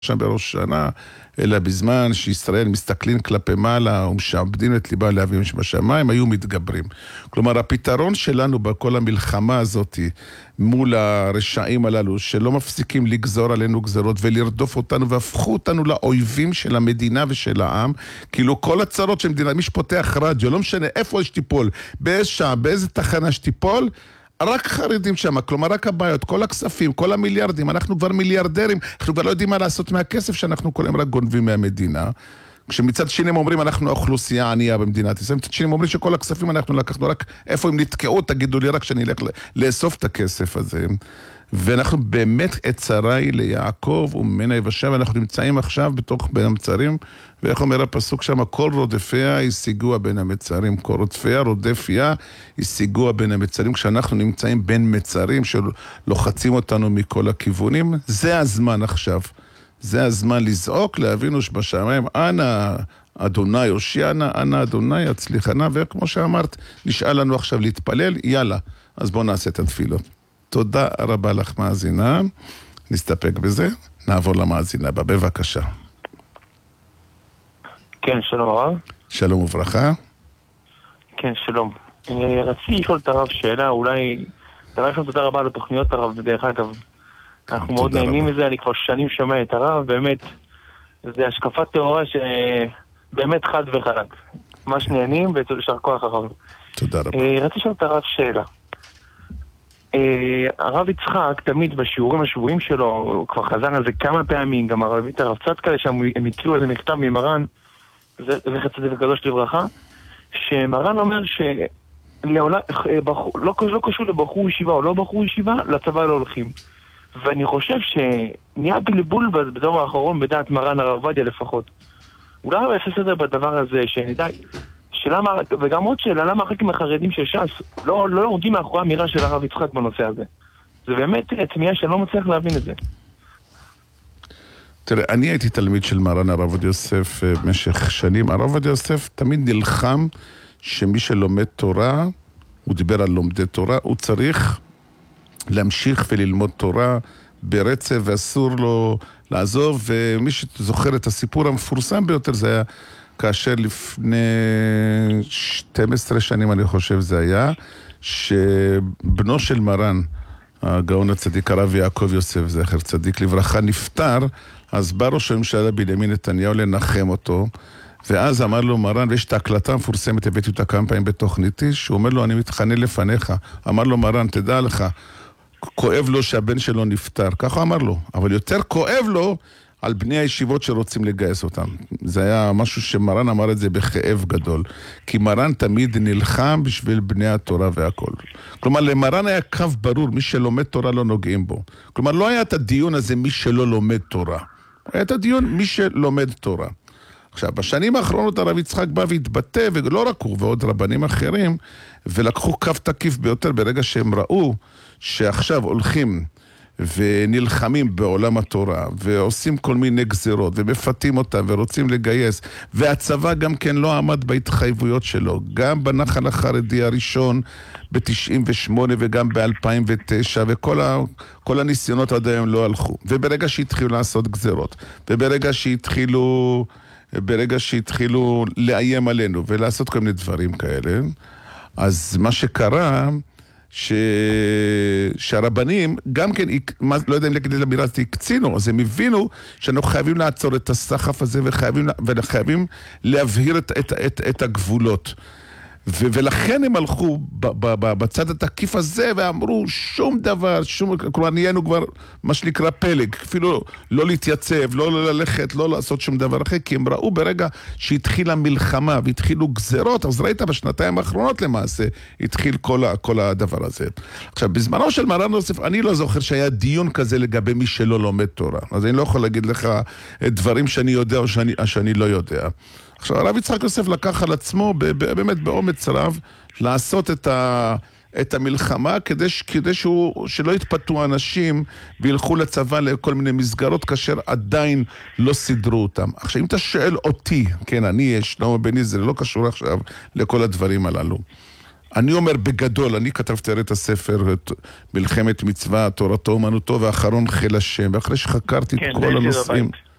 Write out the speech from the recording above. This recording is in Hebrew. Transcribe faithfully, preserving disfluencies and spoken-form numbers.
שם בראש שנה, אלא בזמן שישראל מסתכלים כלפי מעלה ומשעבדים את ליבה לאביהם שבשמיים, היו מתגברים. כלומר, הפתרון שלנו בכל המלחמה הזאת מול הרשעים הללו, שלא מפסיקים לגזור עלינו גזרות ולרדוף אותנו, והפכו אותנו לאויבים של המדינה ושל העם, כאילו כל הצרות של מדינה, מי שפותח רדיו, לא משנה איפה יש טיפול, באיזה שעה, באיזה תחנה שטיפול, רק חרדים שם, כלומר רק הבעיות, כל הכספים, כל המיליארדים, אנחנו כבר מיליארדרים, אנחנו כבר לא יודעים מה לעשות מהכסף שאנחנו כולם רק גונבים מהמדינה. כשמצד שני הם אומרים אנחנו האוכלוסייה ענייה במדינת ישראל, מצד שני הם אומרים שכל הכספים אנחנו לקחנו, רק איפה הם נתקעו, תגידו לי רק שאני אלך לאסוף את הכסף הזה. ואנחנו באמת עצרי ליעקב וממנה יבשה, ואנחנו נמצאים עכשיו בתוך בין המצרים, ואיך אומר הפסוק שם, כל רודפיה השיגוה בין המצרים, כל רודפיה רודפיה השיגוה בין המצרים, כשאנחנו נמצאים בין מצרים שלוחצים אותנו מכל הכיוונים, זה הזמן עכשיו, זה הזמן לזעוק לאבינו שבשמיים, אנא אדוני הושיענה, אנא אדוני הצליחנה, וכמו שאמרת, נשאל לנו עכשיו להתפלל, יאללה, אז בואו נעשה את התפילות. תודה רבה לך מאזינה, נסתפק בזה, נעבור למאזינה הבא, בבקשה. כן, שלום הרב. שלום וברכה. כן, שלום. רציתי לשאול את הרב שאלה, אולי, דבר ראשון תודה רבה על התוכניות הרב, בדרך אגב. אנחנו מאוד נהנים מזה, אני כבר שנים שומע את הרב, באמת, זה השקפת תאורה שבאמת חד וחלק. ממש נהנים ושאר כוח הרב. תודה רבה. רציתי לשאול את הרב שאלה. הרב יצחק תמיד בשיעורים השבועיים שלו, הוא כבר חזר על זה כמה פעמים, גם הרב הרב צדקה לשם, הם התלו איזה מכתב ממרן, זכר צדיק וקדוש לברכה, שמרן אומר שלא קשור לבחור ישיבה או לא בחור ישיבה, לצבא לא הולכים. ואני חושב שנהיה בלבול בדור האחרון בדעת מרן הרב עובדיה לפחות. אולי הוא יעשה סדר בדבר הזה, שנדע, שלמה, וגם עוד שאלה, למה החלקים החרדים של ש"ס לא, לא יורדים מאחורי האמירה של הרב יצחק בנושא הזה? זה באמת תמיהה שאני לא מצליח להבין את זה. תראה, אני הייתי תלמיד של מרן הרב עובדיה יוסף במשך שנים. הרב עובדיה יוסף תמיד נלחם שמי שלומד תורה, הוא דיבר על לומדי תורה, הוא צריך להמשיך וללמוד תורה ברצף, ואסור לו לעזוב, ומי שזוכר את הסיפור המפורסם ביותר, זה היה כאשר לפני שתים עשרה שנים, אני חושב זה היה, שבנו של מרן, הגאון הצדיק הרב יעקב יוסף, זכר צדיק לברכה, נפטר, אז בא ראש הממשלה בנימין נתניהו לנחם אותו, ואז אמר לו מרן, ויש את ההקלטה המפורסמת, הבאתי אותה כמה פעמים בתוכניתי, שהוא אומר לו, אני מתחנן לפניך. אמר לו מרן, תדע לך, כואב לו שהבן שלו נפטר, ככה אמר לו, אבל יותר כואב לו על בני הישיבות שרוצים לגייס אותם. זה היה משהו שמרן אמר את זה בכאב גדול, כי מרן תמיד נלחם בשביל בני התורה והכל. כלומר, למרן היה קו ברור, מי שלומד תורה לא נוגעים בו. כלומר, לא היה את הדיון הזה מי שלא לומד תורה. היה את הדיון מי שלומד תורה. עכשיו, בשנים האחרונות הרב יצחק בא והתבטא, ולא רק הוא ועוד רבנים אחרים, ולקחו קו תקיף ביותר ברגע שהם ראו שעכשיו הולכים ונלחמים בעולם התורה, ועושים כל מיני גזירות, ומפתים אותם, ורוצים לגייס, והצבא גם כן לא עמד בהתחייבויות שלו, גם בנחל החרדי הראשון ב-תשעים ושמונה וגם ב-אלפיים ותשע, וכל ה, כל הניסיונות עד היום לא הלכו. וברגע שהתחילו לעשות גזירות, וברגע שהתחילו, ברגע שהתחילו לאיים עלינו, ולעשות כל מיני דברים כאלה, אז מה שקרה, ש... שהרבנים גם כן, לא יודע אם להגיד למילה, הקצינו, אז הם הבינו שאנחנו חייבים לעצור את הסחף הזה וחייבים, וחייבים להבהיר את, את, את, את הגבולות. ו- ולכן הם הלכו ב- ב- ב- בצד התקיף הזה ואמרו שום דבר, שום, כלומר נהיינו כבר מה שנקרא פלג, אפילו לא להתייצב, לא ללכת, לא לעשות שום דבר אחר, כי הם ראו ברגע שהתחילה מלחמה והתחילו גזרות, אז ראית בשנתיים האחרונות למעשה, התחיל כל, ה- כל הדבר הזה. עכשיו, בזמנו של מרן יוסף, אני לא זוכר שהיה דיון כזה לגבי מי שלא לומד תורה, אז אני לא יכול להגיד לך דברים שאני יודע או שאני, שאני לא יודע. עכשיו, הרב יצחק יוסף לקח על עצמו באמת באומץ רב לעשות את, ה, את המלחמה כדי, כדי שהוא, שלא יתפתו אנשים וילכו לצבא לכל מיני מסגרות כאשר עדיין לא סידרו אותם. עכשיו, אם אתה שואל אותי, כן, אני יש, שלמה בני, זה לא קשור עכשיו לכל הדברים הללו. אני אומר בגדול, אני כתבתי את הספר, את מלחמת מצווה, תורתו, אומנותו, ואחרון חיל השם, ואחרי שחקרתי את כל הנושאים...